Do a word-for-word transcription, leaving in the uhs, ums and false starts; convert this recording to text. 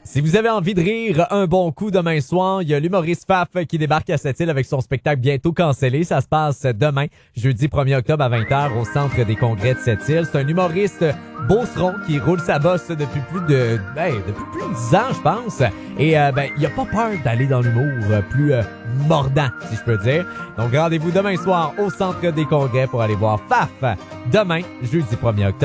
Si vous avez envie de rire un bon coup demain soir, il y a l'humoriste Faf qui débarque à Sept-Îles avec son spectacle bientôt cancellé. Ça se passe demain, jeudi premier octobre à vingt heures au Centre des congrès de Sept-Îles. C'est un humoriste beauceron qui roule sa bosse depuis plus de ben, depuis plus de dix ans, je pense. Et euh, ben, il a pas peur d'aller dans l'humour plus euh, mordant, si je peux dire. Donc rendez-vous demain soir au Centre des congrès pour aller voir Faf demain, jeudi premier octobre.